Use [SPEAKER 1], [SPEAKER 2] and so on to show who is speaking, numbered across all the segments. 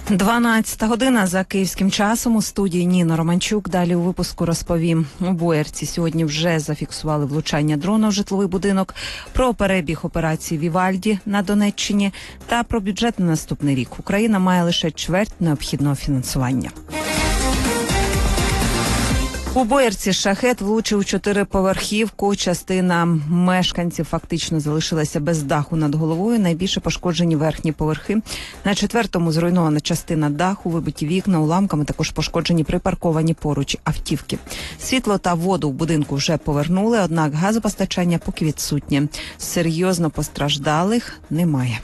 [SPEAKER 1] 12 година за київським часом. У студії Ніна Романчук. Далі у випуску розповім. У Боярці сьогодні вже зафіксували влучання дрона в житловий будинок, про перебіг операції «Вівальді» на Донеччині та про бюджет на наступний рік. Україна має лише чверть необхідного фінансування. У Боярці шахед влучив у 4-поверхівку. Частина мешканців фактично залишилася без даху над головою. Найбільше пошкоджені верхні поверхи. На 4-му зруйнована частина даху, вибиті вікна, уламками також пошкоджені припарковані поруч автівки. Світло та воду в будинку вже повернули, однак газопостачання поки відсутнє. Серйозно постраждалих немає.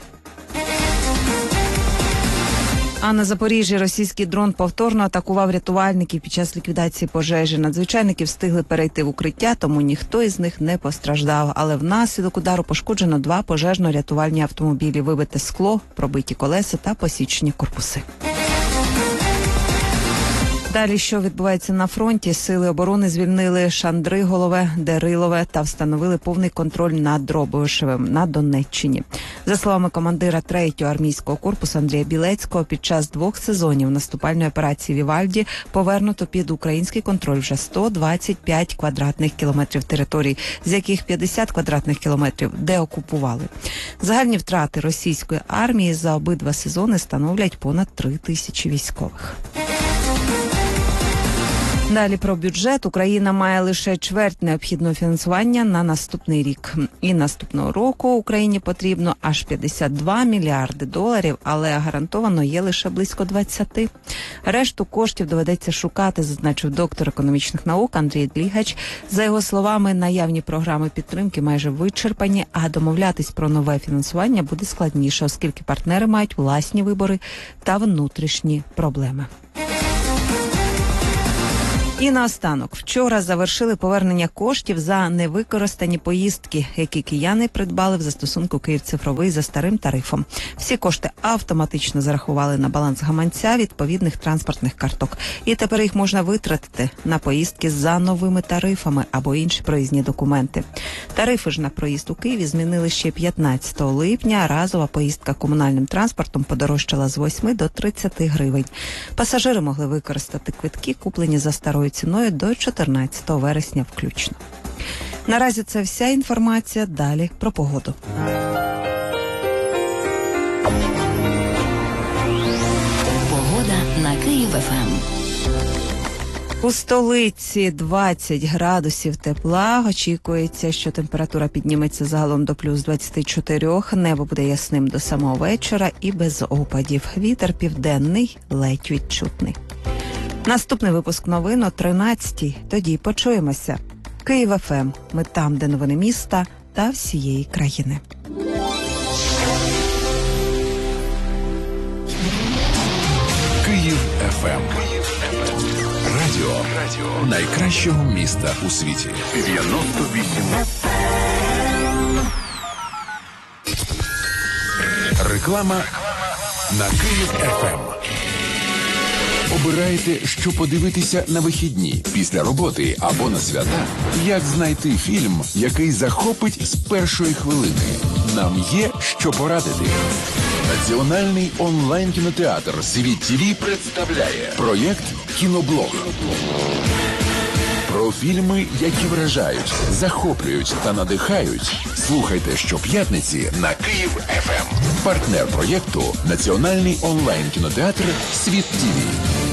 [SPEAKER 1] А на Запоріжжі російський дрон повторно атакував рятувальників під час ліквідації пожежі. Надзвичайники встигли перейти в укриття, тому ніхто із них не постраждав. Але внаслідок удару пошкоджено 2 пожежно-рятувальні автомобілі, вибите скло, пробиті колеса та посічені корпуси. Далі, що відбувається на фронті? Сили оборони звільнили Шандриголове, Дерилове та встановили повний контроль над Дробишевим на Донеччині. За словами командира 3-го армійського корпусу Андрія Білецького, під час 2 сезонів наступальної операції «Вівальді» повернуто під український контроль вже 125 квадратних кілометрів територій, з яких 50 квадратних кілометрів деокупували. Загальні втрати російської армії за обидва сезони становлять понад 3000 військових. Далі про бюджет. Україна має лише чверть необхідного фінансування на наступний рік. І наступного року Україні потрібно аж 52 мільярди доларів, але гарантовано є лише близько 20. Решту коштів доведеться шукати, зазначив доктор економічних наук Андрій Длігач. За його словами, наявні програми підтримки майже вичерпані, а домовлятись про нове фінансування буде складніше, оскільки партнери мають власні вибори та внутрішні проблеми. І наостанок. Вчора завершили повернення коштів за невикористані поїздки, які кияни придбали в застосунку «Київ-цифровий» за старим тарифом. Всі кошти автоматично зарахували на баланс гаманця відповідних транспортних карток. І тепер їх можна витратити на поїздки за новими тарифами або інші проїзні документи. Тарифи ж на проїзд у Києві змінили ще 15 липня. Разова поїздка комунальним транспортом подорожчала з 8 до 30 гривень. Пасажири могли використати квитки, куплені за старою ціною до 14 вересня включно. Наразі це вся інформація. Далі про погоду.
[SPEAKER 2] Погода на Київ-ФМ.
[SPEAKER 1] У столиці 20 градусів тепла. Очікується, що температура підніметься загалом до плюс 24. Небо буде ясним до самого вечора і без опадів. Вітер південний, ледь відчутний. Наступний випуск новин о 13-й. Тоді почуємося. Київ-ФМ. Ми там, де новини міста та всієї країни.
[SPEAKER 3] Київ-ФМ. Радіо найкращого міста у світі. 98. Реклама на Київ-ФМ. Обираєте, що подивитися на вихідні, після роботи або на свята? Як знайти фільм, який захопить з першої хвилини? Нам є що порадити. Національний онлайн-кінотеатр «Світ ТВ» представляє проєкт «Кіноблог». Про фільми, які вражають, захоплюють та надихають. Слухайте щоп'ятниці на Київ-ФМ. Партнер проєкту – Національний онлайн-кінотеатр «Світ ТВ».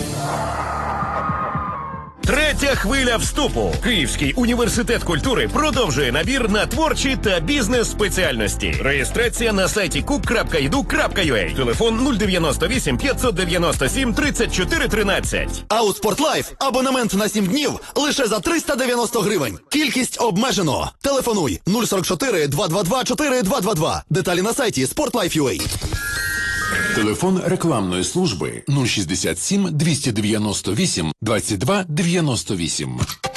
[SPEAKER 4] Третя хвиля вступу. Київський університет культури продовжує набір на творчі та бізнес-спеціальності. Реєстрація на сайті cook.edu.ua. Телефон 098 597 34 13.
[SPEAKER 5] А у «Спортлайф» абонемент на 7 днів лише за 390 гривень. Кількість обмежено. Телефонуй 044 222 4222. Деталі на сайті sportlife.ua.
[SPEAKER 3] Телефон рекламної служби 067 298 22 98.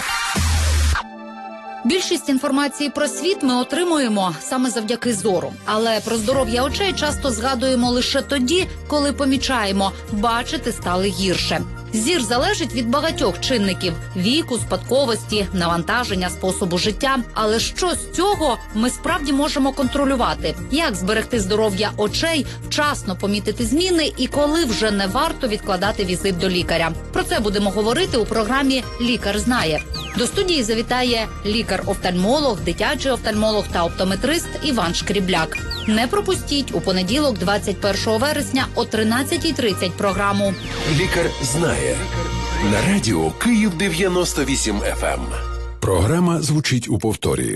[SPEAKER 2] Більшість інформації про світ ми отримуємо саме завдяки зору. Але про здоров'я очей часто згадуємо лише тоді, коли помічаємо – бачити стали гірше. Зір залежить від багатьох чинників – віку, спадковості, навантаження, способу життя. Але що з цього ми справді можемо контролювати? Як зберегти здоров'я очей, вчасно помітити зміни і коли вже не варто відкладати візит до лікаря? Про це будемо говорити у програмі «Лікар знає». До студії завітає лікар-офтальмолог, дитячий офтальмолог та оптометрист Іван Шкрібляк. Не пропустіть у понеділок, 21 вересня о 13:30 програму.
[SPEAKER 3] Лікар знає. На радіо Київ 98 FM. Програма звучить у повторі.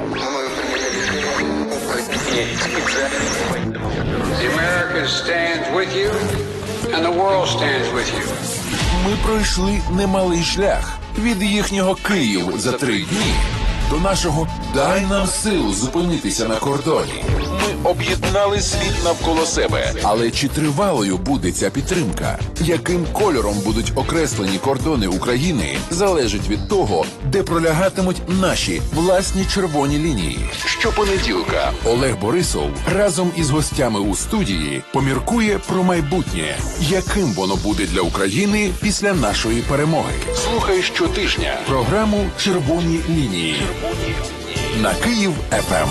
[SPEAKER 6] The America stands with you, and the world stands with you.
[SPEAKER 3] Ми пройшли немалий шлях від їхнього Київ за 3 дні до нашого «Дай нам сил зупинитися на кордоні». Ми об'єднали світ навколо себе. Але чи тривалою буде ця підтримка? Яким кольором будуть окреслені кордони України, залежить від того, де пролягатимуть наші власні червоні лінії. Щопонеділка Олег Борисов разом із гостями у студії поміркує про майбутнє, яким воно буде для України після нашої перемоги. Слухай щотижня програму «Червоні лінії» на Київ ФМ.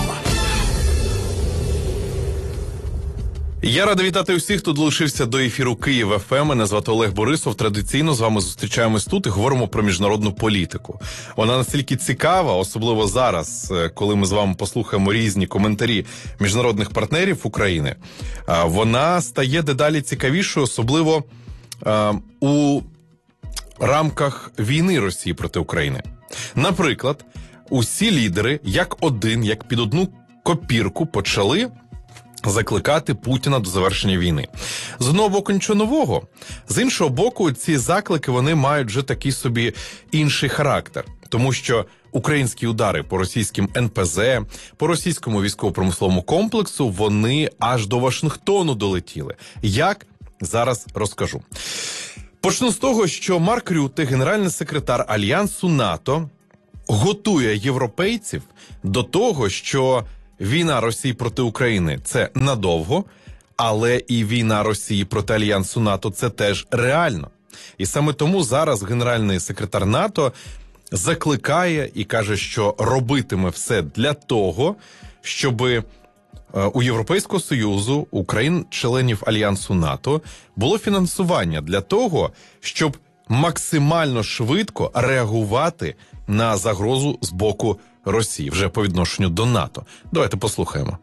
[SPEAKER 7] Я радий вітати усіх, хто долучився до ефіру Київ ФМ. Мене звати Олег Борисов. Традиційно з вами зустрічаємось тут і говоримо про міжнародну політику. Вона настільки цікава, особливо зараз, коли ми з вами послухаємо різні коментарі міжнародних партнерів України. Вона стає дедалі цікавішою, особливо у рамках війни Росії проти України. Наприклад, усі лідери, як один, як під одну копірку почали закликати Путіна до завершення війни. З одного боку нічого нового, з іншого боку ці заклики вони мають вже такий собі інший характер. Тому що українські удари по російським НПЗ, по російському військово-промисловому комплексу, вони аж до Вашингтону долетіли. Як? Зараз розкажу. Почну з того, що Марк Рютте, генеральний секретар Альянсу НАТО, готує європейців до того, що війна Росії проти України – це надовго, але і війна Росії проти Альянсу НАТО – це теж реально. І саме тому зараз генеральний секретар НАТО закликає і каже, що робитиме все для того, щоб у Європейського Союзу, у країн-членів Альянсу НАТО було фінансування для того, щоб максимально швидко реагувати на загрозу з боку Росії, вже по відношенню до НАТО. Давайте послухаємо.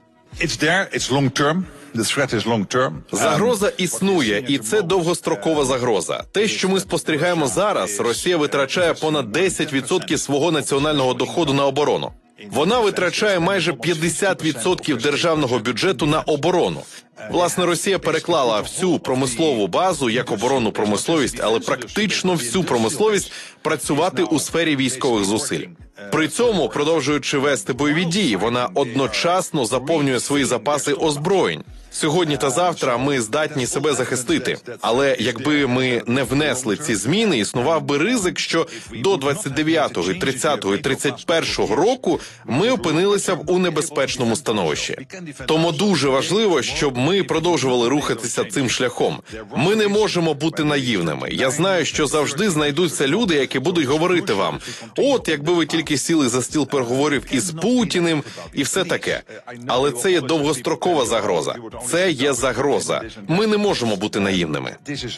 [SPEAKER 7] Загроза існує, і це довгострокова загроза. Те, що ми спостерігаємо зараз, Росія витрачає понад 10% свого національного доходу на оборону. Вона витрачає майже 50% державного бюджету на оборону. Власне, Росія переклала всю промислову базу, як оборонну промисловість, але практично всю промисловість працювати у сфері військових зусиль. При цьому, продовжуючи вести бойові дії, вона одночасно заповнює свої запаси озброєнь. Сьогодні та завтра ми здатні себе захистити. Але якби ми не внесли ці зміни, існував би ризик, що до 29-го, 30-го і 31-го року ми опинилися б у небезпечному становищі. Тому дуже важливо, щоб ми продовжували рухатися цим шляхом. Ми не можемо бути наївними. Я знаю, що завжди знайдуться люди, які будуть говорити вам: от, якби ви тільки сіли за стіл переговорів із Путіним і все таке. Але це є довгострокова загроза. Це є загроза. Ми не можемо бути наївними.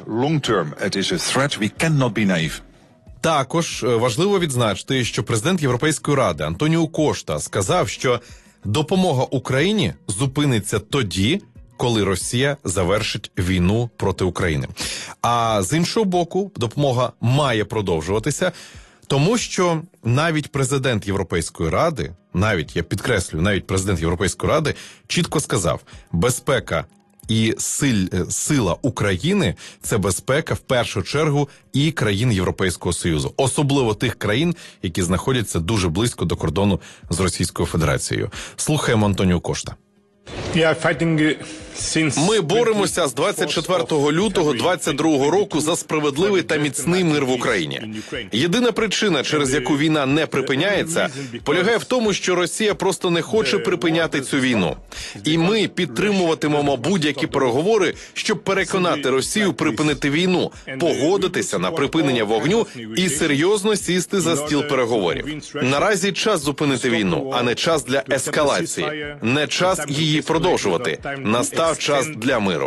[SPEAKER 7] Також важливо відзначити, що президент Європейської ради Антоніо Кошта сказав, що допомога Україні зупиниться тоді, коли Росія завершить війну проти України. А з іншого боку, допомога має продовжуватися, тому що навіть президент Європейської ради, навіть президент Європейської ради чітко сказав: безпека і сила України – це безпека в першу чергу і країн Європейського Союзу. Особливо тих країн, які знаходяться дуже близько до кордону з Російською Федерацією. Слухаємо Антоніо Кошта. Ми боремося з 24 лютого 22 року за справедливий та міцний мир в Україні. Єдина причина, через яку війна не припиняється, полягає в тому, що Росія просто не хоче припиняти цю війну. І ми підтримуватимемо будь-які переговори, щоб переконати Росію припинити війну, погодитися на припинення вогню і серйозно сісти за стіл переговорів. Наразі час зупинити війну, а не час для ескалації. Не час її продовжувати. Настав час для миру.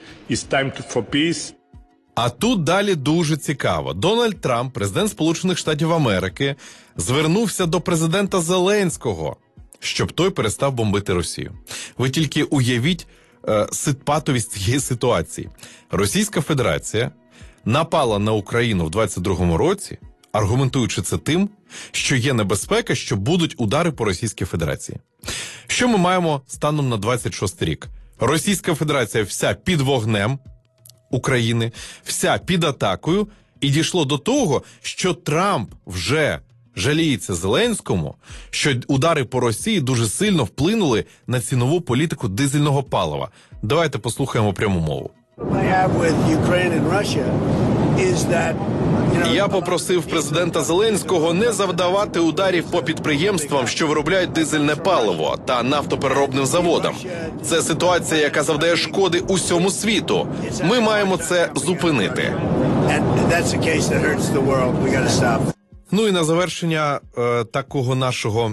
[SPEAKER 7] А тут далі дуже цікаво. Дональд Трамп, президент Сполучених Штатів Америки, звернувся до президента Зеленського, щоб той перестав бомбити Росію. Ви тільки уявіть патовість цієї ситуації. Російська Федерація напала на Україну в 22-му році, аргументуючи це тим, що є небезпека, що будуть удари по Російській Федерації. Що ми маємо станом на 26 рік? Російська Федерація вся під вогнем України, вся під атакою, і дійшло до того, що Трамп вже жаліється Зеленському, що удари по Росії дуже сильно вплинули на цінову політику дизельного палива. Давайте послухаємо пряму мову. Я попросив президента Зеленського не завдавати ударів по підприємствам, що виробляють дизельне паливо, та нафтопереробним заводам. Це ситуація, яка завдає шкоди усьому світу. Ми маємо це зупинити. Ну і на завершення такого нашого,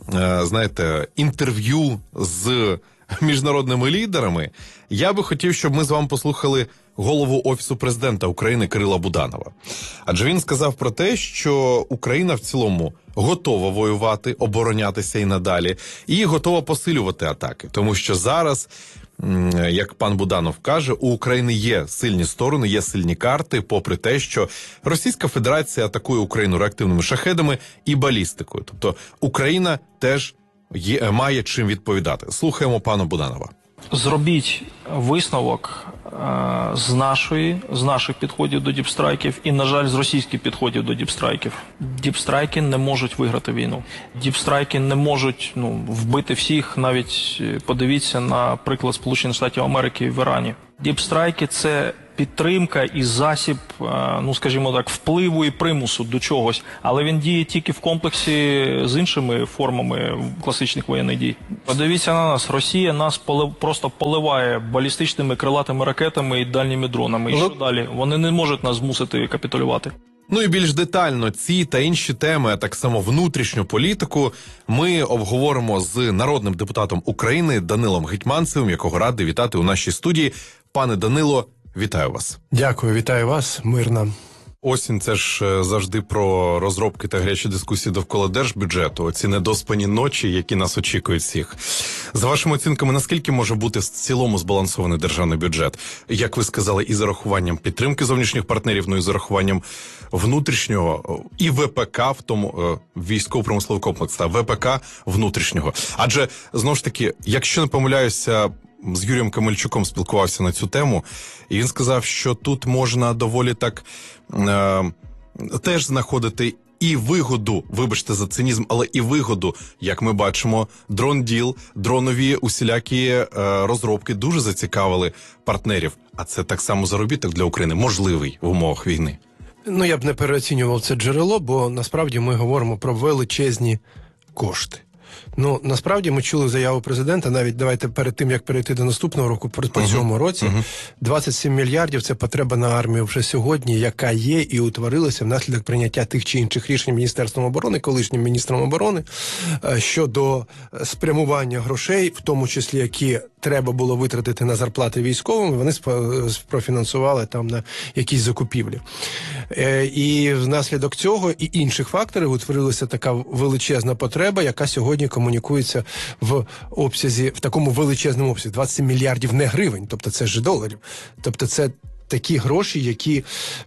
[SPEAKER 7] інтерв'ю з міжнародними лідерами, я би хотів, щоб ми з вами послухали голову Офісу президента України Кирила Буданова. Адже він сказав про те, що Україна в цілому готова воювати, оборонятися і надалі, і готова посилювати атаки. Тому що зараз, як пан Буданов каже, у України є сильні сторони, є сильні карти, попри те, що Російська Федерація атакує Україну реактивними шахедами і балістикою. Тобто Україна теж має чим відповідати. Слухаємо пана Буданова.
[SPEAKER 8] Зробіть висновок з наших підходів до діпстрайків і, на жаль, з російських підходів до діпстрайків. Діпстрайки не можуть виграти війну. Діпстрайки не можуть вбити всіх, навіть подивіться на приклад Сполучених Штатів Америки в Ірані. Діпстрайки – це підтримка і засіб, впливу і примусу до чогось. Але він діє тільки в комплексі з іншими формами класичних воєнних дій. Подивіться на нас. Росія нас просто поливає балістичними крилатими ракетами і дальніми дронами. І що далі? Вони не можуть нас змусити капітулювати.
[SPEAKER 7] Ну і більш детально ці та інші теми, а так само внутрішню політику, ми обговоримо з народним депутатом України Данилом Гетманцевим, якого радий вітати у нашій студії. Пане Данило, вітаю вас.
[SPEAKER 9] Дякую, вітаю вас, мирно.
[SPEAKER 7] Осінь – це ж завжди про розробки та гарячі дискусії довкола держбюджету, оці недоспані ночі, які нас очікують всіх. За вашими оцінками, наскільки може бути в цілому збалансований державний бюджет? Як ви сказали, і з урахуванням підтримки зовнішніх партнерів, ну і з урахуванням внутрішнього, і ВПК, в тому військово-промисловий комплекс, та ВПК внутрішнього. Адже, знову ж таки, якщо не помиляюся, з Юрієм Камельчуком спілкувався на цю тему, і він сказав, що тут можна доволі так теж знаходити і вигоду, вибачте за цинізм, але і вигоду, як ми бачимо, дрон-діл, дронові усілякі розробки дуже зацікавили партнерів. А це так само заробіток для України, можливий в умовах війни.
[SPEAKER 9] Я б не переоцінював це джерело, бо насправді ми говоримо про величезні кошти. Насправді ми чули заяву президента, навіть давайте перед тим, як перейти до наступного року, по цьому році, 27 мільярдів – це потреба на армію вже сьогодні, яка є і утворилася внаслідок прийняття тих чи інших рішень Міністерством оборони, колишнім міністром оборони, щодо спрямування грошей, в тому числі, які треба було витратити на зарплати військовим, вони профінансували там на якісь закупівлі. І внаслідок цього і інших факторів утворилася така величезна потреба, яка сьогодні комунікується в такому величезному обсязі. 27 мільярдів не гривень, тобто це ж доларів. Тобто це такі гроші, які,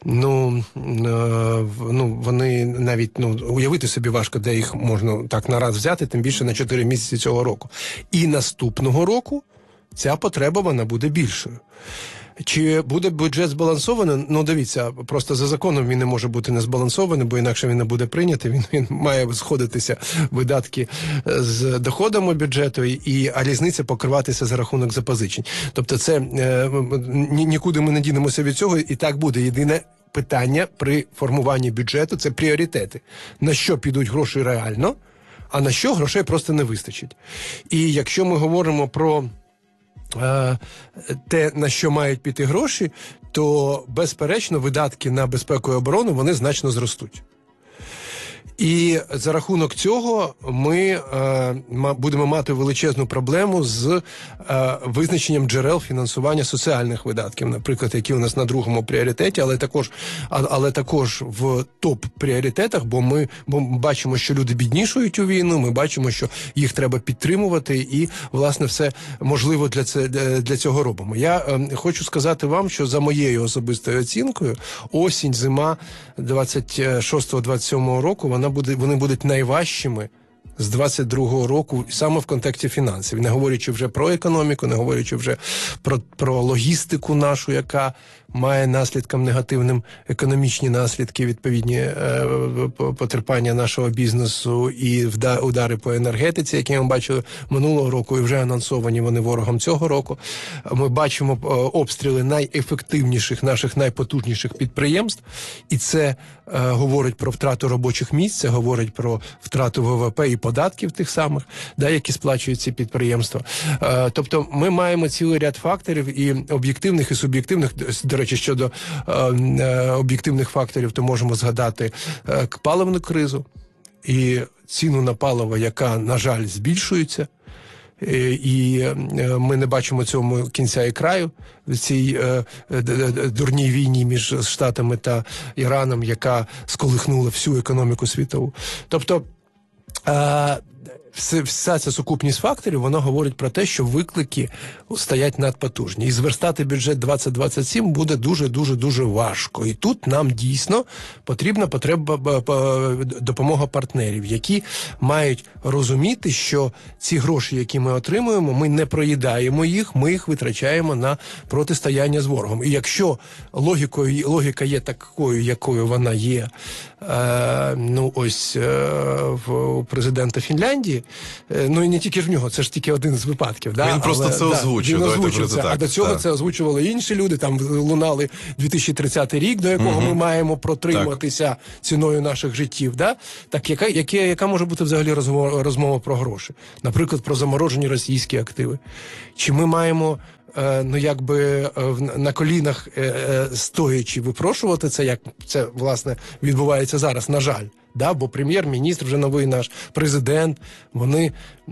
[SPEAKER 9] вони навіть, уявити собі важко, де їх можна так на раз взяти, тим більше на 4 місяці цього року. І наступного року ця потреба, вона буде більшою. Чи буде бюджет збалансований? Ну, дивіться, просто за законом він не може бути не збалансований, бо інакше він не буде прийнятий. Він має сходитися видатки з доходами бюджету, а різниця покриватися за рахунок запозичень. Тобто це нікуди ми не дінемося від цього, і так буде. Єдине питання при формуванні бюджету – це пріоритети. На що підуть гроші реально, а на що грошей просто не вистачить. І якщо ми говоримо про те, на що мають піти гроші, то, безперечно, видатки на безпеку і оборону, вони значно зростуть. І за рахунок цього ми будемо мати величезну проблему з визначенням джерел фінансування соціальних видатків, наприклад, які у нас на другому пріоритеті, але також в топ-пріоритетах, бо ми бачимо, що люди біднішують у війну, ми бачимо, що їх треба підтримувати, і, власне, все можливо для цього робимо. Я хочу сказати вам, що за моєю особистою оцінкою, осінь, зима 26-27 року, вони будуть найважчими з 22-го року саме в контексті фінансів. Не говорячи вже про економіку, не говорячи вже про логістику нашу, яка має наслідком негативним економічні наслідки, відповідні потерпання нашого бізнесу і удари по енергетиці, які ми бачили минулого року і вже анонсовані вони ворогом цього року. Ми бачимо обстріли найефективніших, наших найпотужніших підприємств, і це говорить про втрату робочих місць, це говорить про втрату ВВП і податків тих самих, які сплачують ці підприємства. Тобто ми маємо цілий ряд факторів, і об'єктивних, і суб'єктивних. До речі, щодо об'єктивних факторів, то можемо згадати паливну кризу і ціну на паливо, яка, на жаль, збільшується. І ми не бачимо цьому кінця і краю в цій дурній війні між Штатами та Іраном, яка сколихнула всю економіку світову. Тобто вся ця сукупність факторів, вона говорить про те, що виклики стоять надпотужні. І зверстати бюджет 2027 буде дуже важко. І тут нам дійсно потрібна допомога партнерів, які мають розуміти, що ці гроші, які ми отримуємо, ми не проїдаємо їх, ми їх витрачаємо на протистояння з ворогом. І якщо логіка є такою, якою вона є, у президента Фінляндії, ну і не тільки ж в нього, це ж тільки один з випадків.
[SPEAKER 7] Він просто це озвучив.
[SPEAKER 9] Він озвучив це, а до цього це озвучували інші люди, там лунали 2030 рік, до якого ми маємо протриматися ціною наших життів. Так яка може бути взагалі розмова про гроші? Наприклад, про заморожені російські активи. Чи ми маємо на колінах стоячи випрошувати це, як це, власне, відбувається зараз, на жаль. Бо прем'єр-міністр, вже новий наш президент, вони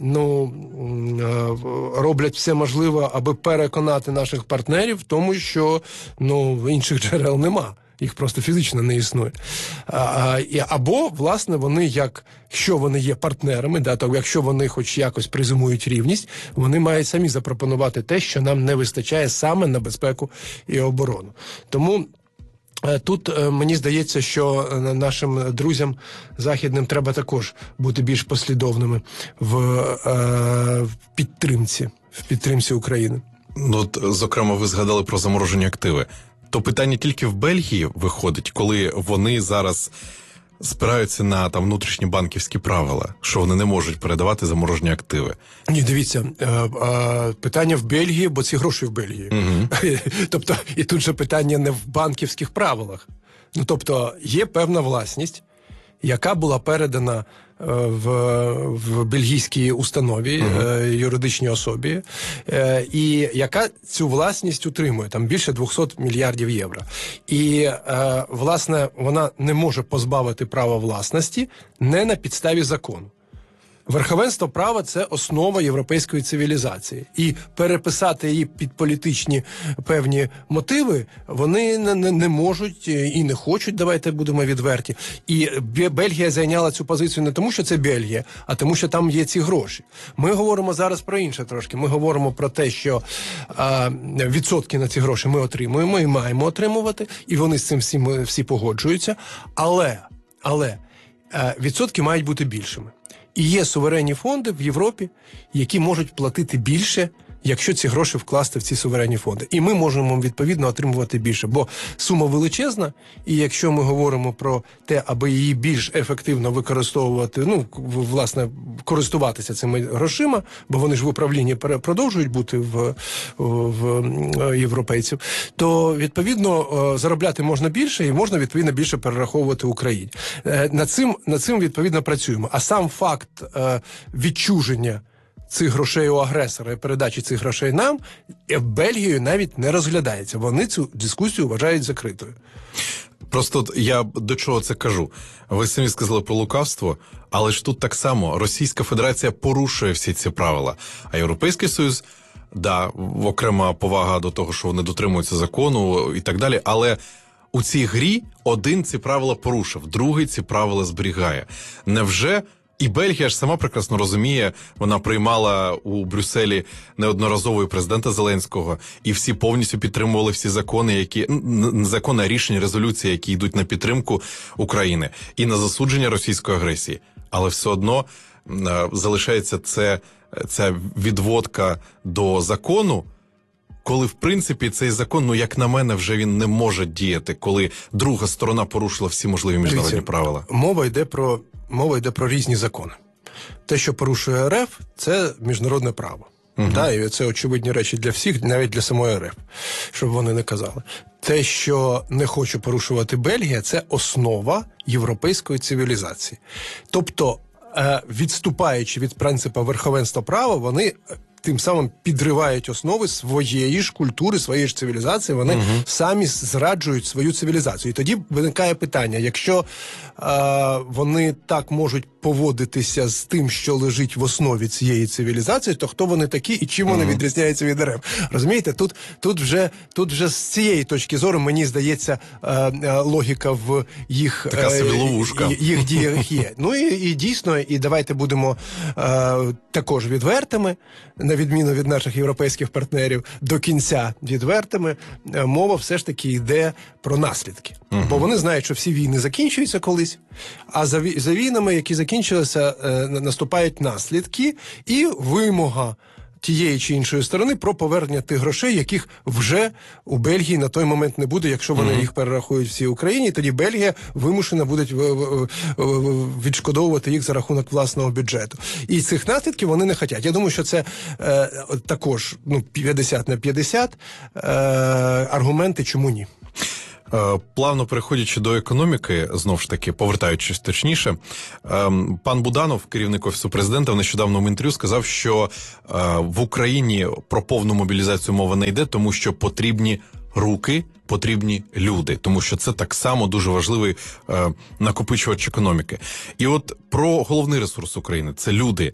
[SPEAKER 9] роблять все можливе, аби переконати наших партнерів в тому, що інших джерел нема. Їх просто фізично не існує. Або, власне, вони, якщо вони є партнерами, то якщо вони хоч якось презумують рівність, вони мають самі запропонувати те, що нам не вистачає саме на безпеку і оборону. Тому тут мені здається, що нашим друзям західним треба також бути більш послідовними в підтримці України.
[SPEAKER 7] Зокрема, ви згадали про заморожені активи. То питання тільки в Бельгії виходить, коли вони зараз спираються на внутрішні банківські правила, що вони не можуть передавати заморожені активи.
[SPEAKER 9] Ні, дивіться, питання в Бельгії, бо ці гроші в Бельгії. Тобто, і тут же питання не в банківських правилах. Тобто, є певна власність, яка була передана в бельгійській установі, юридичній особі, і яка цю власність утримує, там більше 200 мільярдів євро. І, власне, вона не може позбавити права власності не на підставі закону. Верховенство права – це основа європейської цивілізації. І переписати її під політичні певні мотиви вони не можуть і не хочуть, давайте будемо відверті. І Бельгія зайняла цю позицію не тому, що це Бельгія, а тому, що там є ці гроші. Ми говоримо зараз про інше трошки. Ми говоримо про те, що відсотки на ці гроші ми отримуємо і маємо отримувати, і вони з цим всі погоджуються. Але відсотки мають бути більшими. І є суверенні фонди в Європі, які можуть платити більше якщо ці гроші вкласти в ці суверенні фонди. І ми можемо, відповідно, отримувати більше. Бо сума величезна, і якщо ми говоримо про те, аби її більш ефективно використовувати, ну, власне, користуватися цими грошима, бо вони ж в управлінні продовжують бути в європейців, то, відповідно, заробляти можна більше і можна, відповідно, більше перераховувати Україні. Над цим, відповідно, працюємо. А сам факт відчуження цих грошей у агресора і передачі цих грошей нам Бельгією навіть не розглядається. Вони цю дискусію вважають закритою.
[SPEAKER 7] Просто я до чого це кажу. Ви самі сказали про лукавство, але ж тут так само Російська Федерація порушує всі ці правила. А Європейський Союз, да, окрема повага до того, що вони дотримуються закону і так далі, але у цій грі один ці правила порушив, другий ці правила зберігає. Невже і Бельгія ж сама прекрасно розуміє, вона приймала у Брюсселі неодноразово і президента Зеленського, і всі повністю підтримували всі закони, які не закони, а рішення, резолюції, які йдуть на підтримку України і на засудження російської агресії. Але все одно залишається ця відводка до закону, коли, в принципі, цей закон, ну, як на мене, вже він не може діяти, коли друга сторона порушила всі можливі міжнародні правила.
[SPEAKER 9] Мова йде про різні закони. Те, що порушує РФ, це міжнародне право. Да, і це очевидні речі для всіх, навіть для самої РФ, щоб вони не казали. Те, що не хоче порушувати Бельгія, це основа європейської цивілізації. Тобто, відступаючи від принципу верховенства права, вони тим самим підривають основи своєї ж культури, своєї ж цивілізації, вони самі зраджують свою цивілізацію. І тоді виникає питання, якщо вони так можуть поводитися з тим, що лежить в основі цієї цивілізації, то хто вони такі і чим вони відрізняються від РФ? Розумієте, тут вже з цієї точки зору, мені здається, логіка в їх, їх діях є. Ну і дійсно, і давайте будемо також відвертими, на відміну від наших європейських партнерів, до кінця відвертими, мова все ж таки йде про наслідки. Бо вони знають, що всі війни закінчуються колись, а за війнами, які закінчилися, наступають наслідки і вимога тієї чи іншої сторони про повернення тих грошей, яких вже у Бельгії на той момент не буде, якщо вони їх перерахують всій Україні, і тоді Бельгія вимушена буде відшкодовувати їх за рахунок власного бюджету. І цих наслідків вони не хочуть. Я думаю, що це також 50/50 аргументи, чому ні.
[SPEAKER 7] Плавно переходячи до економіки, знов ж таки, повертаючись точніше, пан Буданов, керівник Офісу Президента, в нещодавному інтерв'ю сказав, що в Україні про повну мобілізацію мова не йде, тому що потрібні руки, потрібні люди, тому що це так само дуже важливий накопичувач економіки. І от про головний ресурс України – це люди.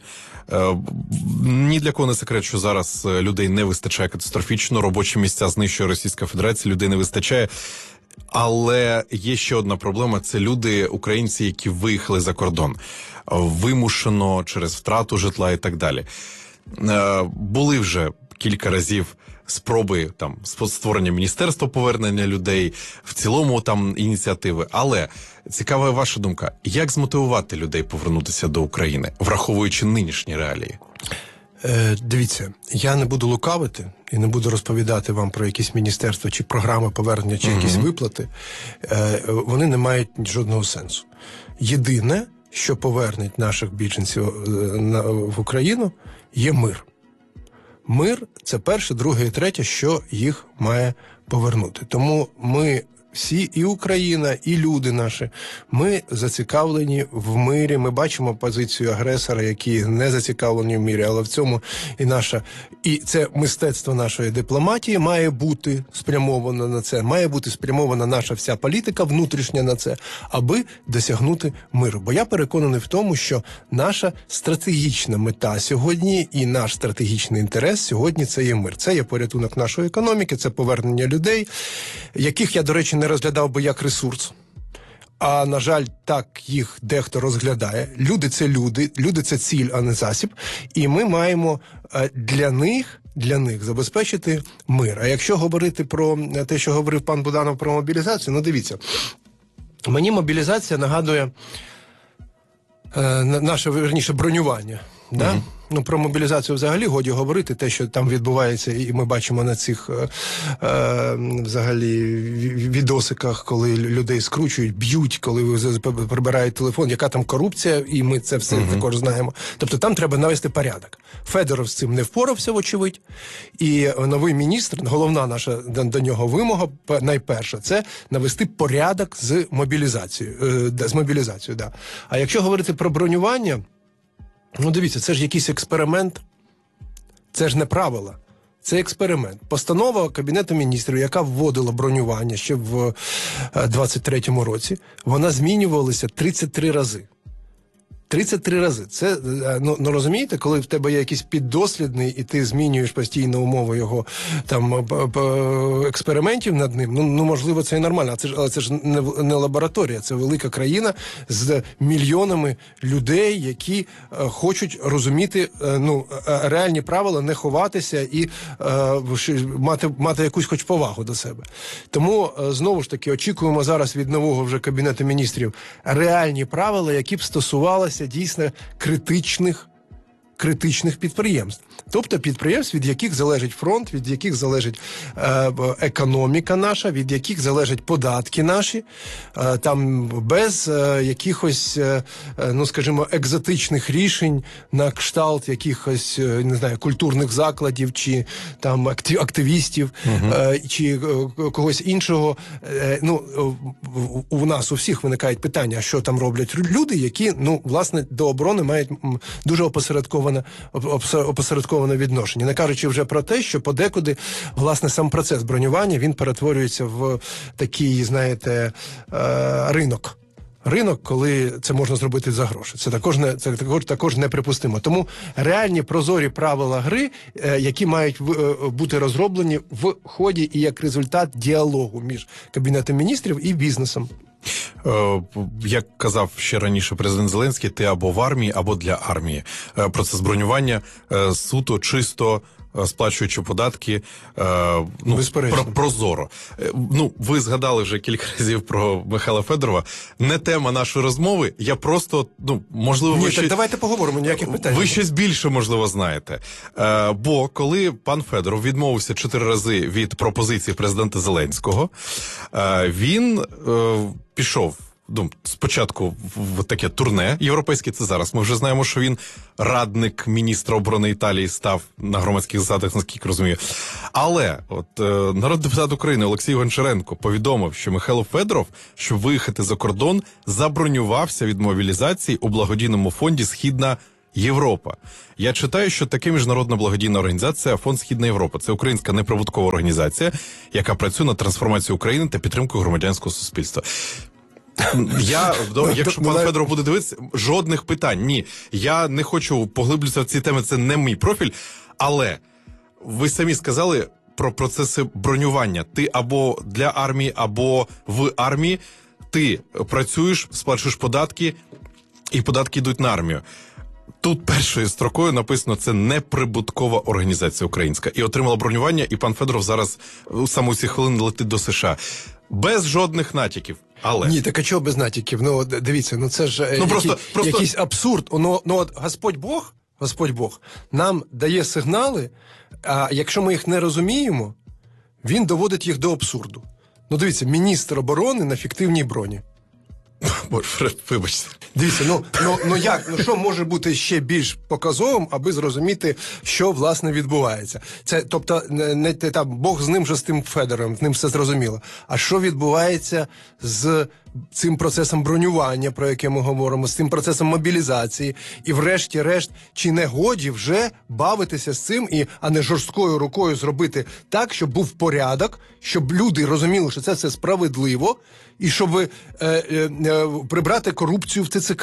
[SPEAKER 7] Ні для кого не секрет, що зараз людей не вистачає катастрофічно, робочі місця знищує Російська Федерація, людей не вистачає. Але є ще одна проблема – це люди, українці, які виїхали за кордон. Вимушено через втрату житла і так далі. Були вже кілька разів спроби там створення Міністерства повернення людей, в цілому там ініціативи. Але цікава ваша думка, як змотивувати людей повернутися до України, враховуючи нинішні реалії?
[SPEAKER 9] Дивіться, я не буду лукавити і не буду розповідати вам про якісь міністерства чи програми повернення, чи якісь виплати. Вони не мають жодного сенсу. Єдине, що повернеть наших біженців в Україну, є мир. Мир – це перше, друге і третє, що їх має повернути. Тому ми всі, і Україна, і люди наші, ми зацікавлені в мирі. Ми бачимо позицію агресора, які не зацікавлені в мирі, але в цьому і наша, і це мистецтво нашої дипломатії має бути спрямовано на це, має бути спрямована наша вся політика внутрішня на це, аби досягнути миру. Бо я переконаний в тому, що наша стратегічна мета сьогодні і наш стратегічний інтерес сьогодні – це є мир. Це є порятунок нашої економіки, це повернення людей, яких я, до речі, не розглядав би як ресурс. А, на жаль, так їх дехто розглядає. Люди – це люди, люди – це ціль, а не засіб. І ми маємо для них забезпечити мир. А якщо говорити про те, що говорив пан Буданов про мобілізацію, ну дивіться, мені мобілізація нагадує наше, верніше, бронювання. Да? Ну, про мобілізацію взагалі годі говорити, те, що там відбувається, і ми бачимо на цих взагалі відосиках, коли людей скручують, б'ють, коли прибирають телефон, яка там корупція, і ми це все також знаємо. Тобто там треба навести порядок. Федоров з цим не впорався, вочевидь, і новий міністр, головна наша до нього вимога, найперша, це навести порядок з мобілізацією. Да. А якщо говорити про бронювання, ну, дивіться, це ж якийсь експеримент, це ж не правила, це експеримент. Постанова Кабінету міністрів, яка вводила бронювання ще в 23-му році, вона змінювалася 33 рази. 33 рази. Це, ну розумієте, коли в тебе є якийсь піддослідний, і ти змінюєш постійно умови його там експериментів над ним, ну можливо, це і нормально, але це ж не лабораторія, це велика країна з мільйонами людей, які хочуть розуміти, реальні правила, не ховатися і мати якусь хоч повагу до себе. Тому, знову ж таки, очікуємо зараз від нового вже Кабінету міністрів реальні правила, які б стосувалися дійсно критичних підприємств. Тобто підприємств, від яких залежить фронт, від яких залежить економіка наша, від яких залежать податки наші, там без якихось, скажімо, екзотичних рішень на кшталт якихось, не знаю, культурних закладів, чи там активістів, чи когось іншого. У нас у всіх виникають питання, що там роблять люди, які, власне, до оборони мають дуже опосередковане відношення. Не кажучи вже про те, що подекуди, власне, сам процес бронювання, він перетворюється в такий, знаєте, ринок. Ринок, коли це можна зробити за гроші. Це також неприпустимо. Тому реальні прозорі правила гри, які мають бути розроблені в ході і як результат діалогу між Кабінетом міністрів і бізнесом.
[SPEAKER 7] Як казав ще раніше президент Зеленський, ти або в армії, або для армії. Процес бронювання суто, чисто, сплачуючи податки, прозоро. Ви згадали вже кілька разів про Михайла Федорова. Не тема нашої розмови, я просто, можливо...
[SPEAKER 9] давайте поговоримо, ніяких питань.
[SPEAKER 7] Ви щось більше, можливо, знаєте. Бо коли пан Федоров відмовився 4 рази від пропозиції президента Зеленського, він пішов спочатку в таке турне європейське, це зараз. Ми вже знаємо, що він радник міністра оборони Італії став на громадських засадах, наскільки розумію. Але народний депутат України Олексій Гончаренко повідомив, що Михайло Федоров, щоб виїхати за кордон, забронювався від мобілізації у благодійному фонді «Східна Європа». Я читаю, що таке міжнародна благодійна організація «Фонд Східна Європа». Це українська неприбуткова організація, яка працює над трансформацією України та підтримкою громадянського суспільства. Якщо пан Федоров буде дивитися, жодних питань. Ні, я не хочу поглиблюватися в ці теми, це не мій профіль, але ви самі сказали про процеси бронювання. Ти або для армії, або в армії, ти працюєш, сплачуєш податки, і податки йдуть на армію. Тут першою строкою написано, це неприбуткова організація українська. І отримала бронювання, і пан Федоров зараз саме у ці хвилини летить до США. Без жодних натяків. Але...
[SPEAKER 9] Ні, так а чого без натяків? Дивіться, це ж якийсь абсурд. Господь Бог нам дає сигнали, а якщо ми їх не розуміємо, він доводить їх до абсурду. Дивіться, міністр оборони на фіктивній броні.
[SPEAKER 7] Боже, вибачте.
[SPEAKER 9] Дивіться, що може бути ще більш показовим, аби зрозуміти, що, власне, відбувається? Це, тобто, не там, Бог з ним же, з тим Федором, з ним все зрозуміло. А що відбувається з цим процесом бронювання, про яке ми говоримо, з цим процесом мобілізації, і врешті-решт, чи не годі вже бавитися з цим, а не жорсткою рукою зробити так, щоб був порядок, щоб люди розуміли, що це все справедливо, і щоб прибрати корупцію в ТЦК.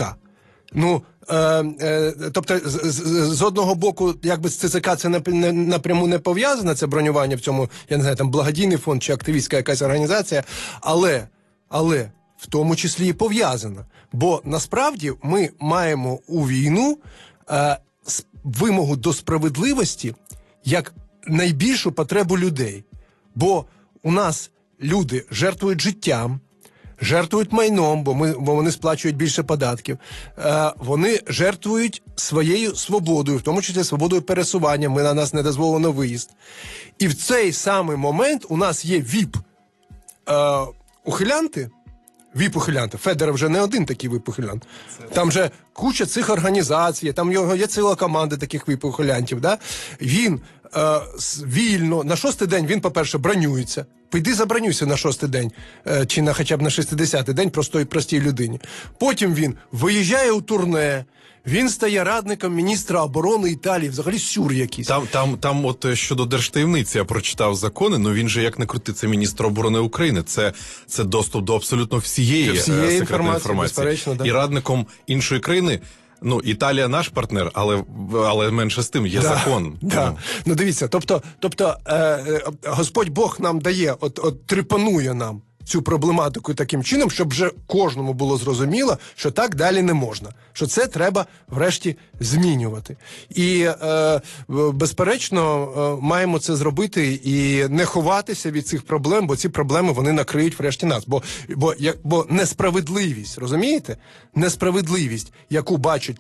[SPEAKER 9] Тобто, з одного боку, якби з ЦЦК це напряму не пов'язано, це бронювання в цьому, я не знаю, там благодійний фонд чи активістська якась організація, але в тому числі і пов'язано. Бо насправді ми маємо у війну вимогу до справедливості як найбільшу потребу людей. Бо у нас люди жертвують життям, жертвують майном, бо вони сплачують більше податків. Вони жертвують своєю свободою, в тому числі свободою пересування. На нас не дозволено виїзд. І в цей самий момент у нас є ВІП-ухилянти. ВІП-ухилянти. Федоров вже не один такий ВІП-ухилянт. Там же куча цих організацій, там є ціла команда таких ВІП-ухилянтів. Да? Він вільно, на 6-й день він, по-перше, бронюється. Піди забронюйся на 6-й день, чи хоча б на 60-й день простій людині. Потім він виїжджає у турне, він стає радником міністра оборони Італії, взагалі сюр якийсь.
[SPEAKER 7] Там от щодо держтаємниці я прочитав закони, ну він же як не крути, це міністр оборони України, це доступ до абсолютно всієї секретної інформації.
[SPEAKER 9] Безперечно, да.
[SPEAKER 7] І радником іншої країни, ну, Італія наш партнер, але менше з тим, є закон.
[SPEAKER 9] Да. Ну, дивіться, тобто Господь Бог нам дає, трепанує нам цю проблематику таким чином, щоб вже кожному було зрозуміло, що так далі не можна, що це треба врешті змінювати. І, безперечно, маємо це зробити і не ховатися від цих проблем, бо ці проблеми, вони накриють врешті нас. Бо несправедливість, розумієте? Несправедливість, яку бачать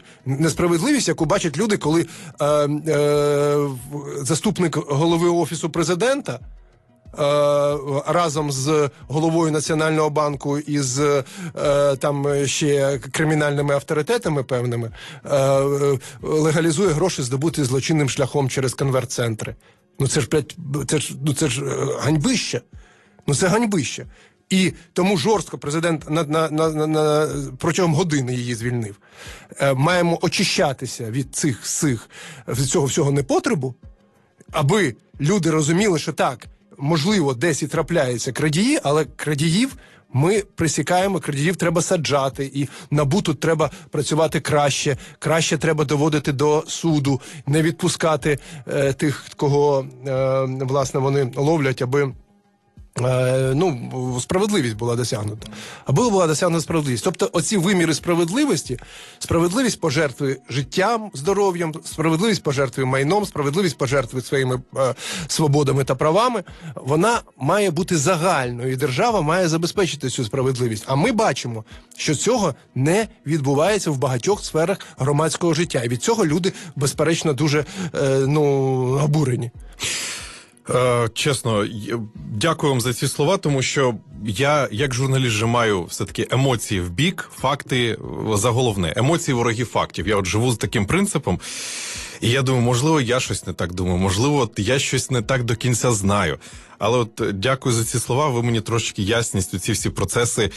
[SPEAKER 9] люди, коли заступник голови Офісу Президента разом з головою Національного банку і з там ще кримінальними авторитетами певними легалізує гроші, здобуті злочинним шляхом через конверт-центри. Ну це ж ганьбище. Ну це ганьбище. І тому жорстко президент протягом години її звільнив. Маємо очищатися від цього всього непотребу, аби люди розуміли, що так, можливо, десь і трапляються крадії, але крадіїв ми присікаємо, крадіїв треба саджати, і НАБУ тут треба працювати краще треба доводити до суду, не відпускати тих, кого, власне, вони ловлять, аби справедливість була досягнута. Аби була досягнута справедливість. Тобто оці виміри справедливості, справедливість пожертвує життям, здоров'ям, справедливість пожертвує майном, справедливість пожертвує своїми свободами та правами, вона має бути загальною, і держава має забезпечити цю справедливість. А ми бачимо, що цього не відбувається в багатьох сферах громадського життя. І від цього люди, безперечно, дуже обурені.
[SPEAKER 7] Чесно, дякую вам за ці слова, тому що я, як журналіст, вже маю все-таки емоції в бік, факти за головне. Емоції ворогів фактів. Я живу з таким принципом, і я думаю, можливо, я щось не так думаю, можливо, я щось не так до кінця знаю. Але дякую за ці слова, ви мені трошки ясність у ці всі процеси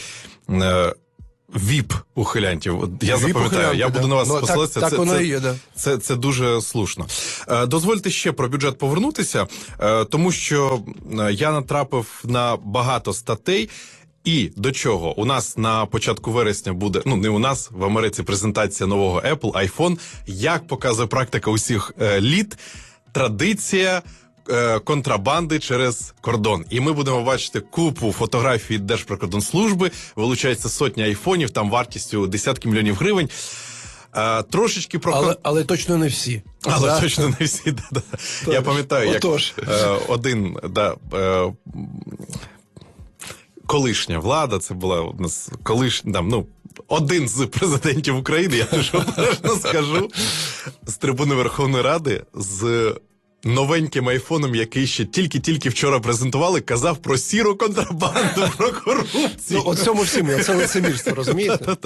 [SPEAKER 7] ВІП-ухилянтів. Я запам'ятаю, я буду на вас посилатися.
[SPEAKER 9] Так воно і є, да.
[SPEAKER 7] Це дуже слушно. Дозвольте ще про бюджет повернутися, тому що я натрапив на багато статей. І до чого? У нас на початку вересня буде, не у нас, в Америці презентація нового Apple, iPhone. Як показує практика усіх літ, традиція контрабанди через кордон. І ми будемо бачити купу фотографій Держприкордонслужби, вилучається сотні айфонів, там вартістю десятки мільйонів гривень. Трошечки про...
[SPEAKER 9] Але точно не всі.
[SPEAKER 7] Точно не всі, да. Я пам'ятаю, як один, колишня влада, це була у нас один з президентів України, я дуже обережно скажу, з трибуни Верховної Ради, з новеньким айфоном, який ще тільки вчора презентували, казав про сіру контрабанду, про корупцію.
[SPEAKER 9] От цьому всім, це лицемірство, розумієте?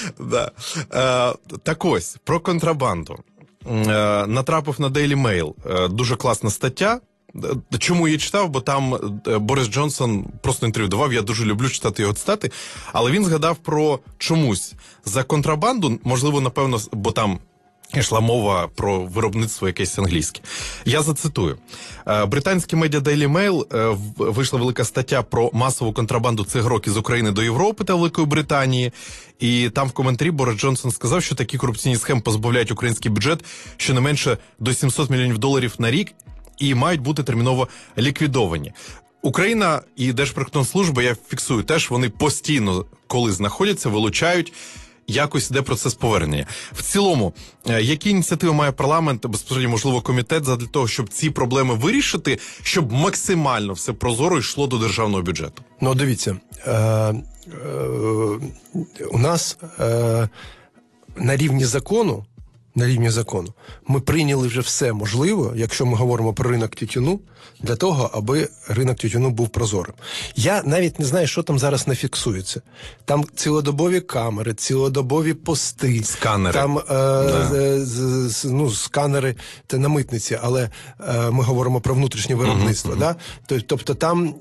[SPEAKER 7] Так ось, про контрабанду. Натрапив на Daily Mail. Дуже класна стаття. Чому її читав? Бо там Борис Джонсон просто інтерв'ю давав, я дуже люблю читати його цитати, але він згадав про чомусь за контрабанду, можливо, напевно, бо там йшла мова про виробництво якесь англійське. Я зацитую. Британське медіа Daily Mail вийшла велика стаття про масову контрабанду цигарок із України до Європи та Великої Британії. І там в коментарі Борис Джонсон сказав, що такі корупційні схеми позбавляють український бюджет щонайменше до $700 мільйонів на рік і мають бути терміново ліквідовані. Україна і Держприкордонслужба, я фіксую теж, вони постійно, коли знаходяться, вилучають якось йде процес повернення. В цілому, які ініціативи має парламент, безпосередньо, можливо, комітет, для того, щоб ці проблеми вирішити, щоб максимально все прозоро йшло до державного бюджету?
[SPEAKER 9] Ну, дивіться, у нас на рівні закону ми прийняли вже все можливе, якщо ми говоримо про ринок тютюну, для того, аби ринок тютюну був прозорим. Я навіть не знаю, що там зараз не фіксується. Там цілодобові камери, цілодобові пости.
[SPEAKER 7] Сканери.
[SPEAKER 9] Там сканери – це на митниці, але ми говоримо про внутрішнє виробництво. Да? Тобто там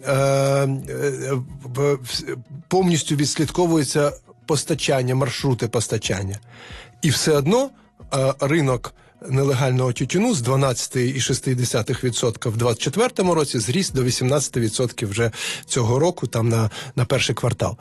[SPEAKER 9] повністю відслідковується постачання, маршрути постачання. І все одно ринок нелегального тютюну з 12,6% в 2024 році зріс до 18% вже цього року, там на перший квартал.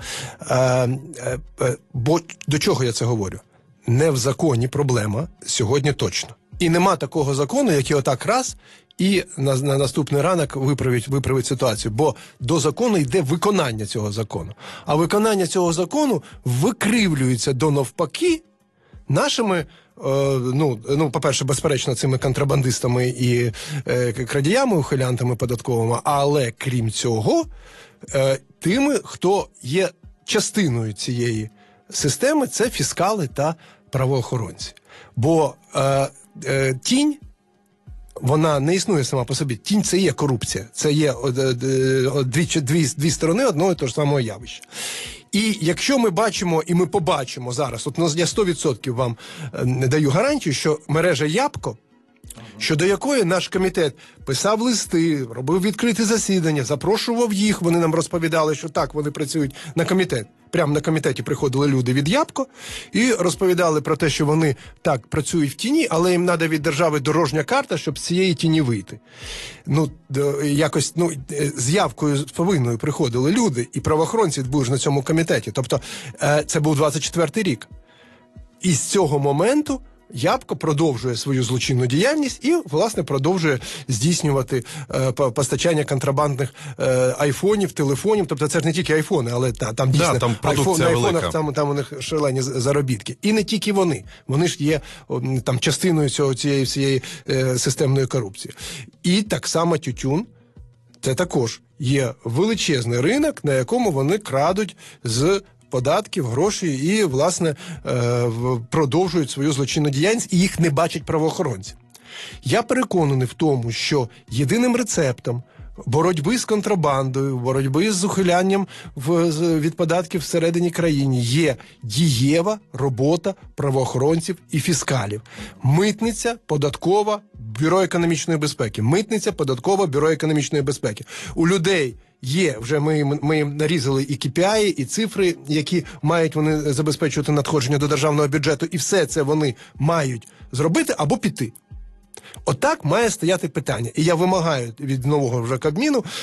[SPEAKER 9] Бо до чого я це говорю? Не в законі проблема сьогодні точно. І нема такого закону, який отак раз і на наступний ранок виправить ситуацію. Бо до закону йде виконання цього закону. А виконання цього закону викривлюється до навпаки нашими, по-перше, безперечно, цими контрабандистами і крадіями, ухилянтами податковими, але крім цього, тими, хто є частиною цієї системи, це фіскали та правоохоронці. Бо тінь, вона не існує сама по собі. Тінь – це є корупція. Це є дві сторони одного і того ж самого явища. І якщо ми бачимо, і ми побачимо зараз, от я 100% вам даю гарантію, що мережа Япко, щодо якої наш комітет писав листи, робив відкриті засідання, запрошував їх, вони нам розповідали, що так, вони працюють на комітет. Прямо на комітеті приходили люди від Япко і розповідали про те, що вони так працюють в тіні, але їм треба від держави дорожня карта, щоб з цієї тіні вийти. З явкою з повинною приходили люди, і правоохоронці були ж на цьому комітеті. Тобто це був 24-й рік. І з цього моменту Япко продовжує свою злочинну діяльність і, власне, продовжує здійснювати постачання контрабандних айфонів, телефонів. Тобто це ж не тільки айфони, але там дійсно
[SPEAKER 7] там продукція
[SPEAKER 9] на айфонах
[SPEAKER 7] велика.
[SPEAKER 9] Там у них шалені заробітки. І не тільки вони. Вони ж є там частиною цієї всієї системної корупції. І так само тютюн. Це також є величезний ринок, на якому вони крадуть з податків, гроші і, власне, продовжують свою злочинну діяльність, і їх не бачать правоохоронці. Я переконаний в тому, що єдиним рецептом боротьби з контрабандою, боротьби з ухилянням від податків всередині країни є дієва робота правоохоронців і фіскалів. Митниця, податкова, бюро економічної безпеки. Митниця, податкова, бюро економічної безпеки. У людей є, вже ми їм нарізали і KPI, і цифри, які мають вони забезпечувати надходження до державного бюджету, і все це вони мають зробити або піти. Отак має стояти питання. І я вимагаю від нового вже Кабміну